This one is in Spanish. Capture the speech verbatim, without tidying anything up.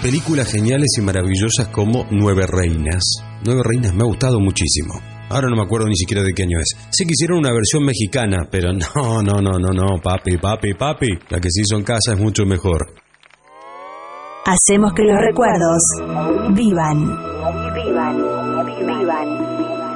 películas geniales y maravillosas como Nueve Reinas. Nueve Reinas me ha gustado muchísimo. Ahora no me acuerdo ni siquiera de qué año es. Sé que hicieron una versión mexicana, pero no, no, no, no, no, papi, papi, papi. La que se hizo en casa es mucho mejor. Hacemos que los recuerdos vivan. Vivan, vivan.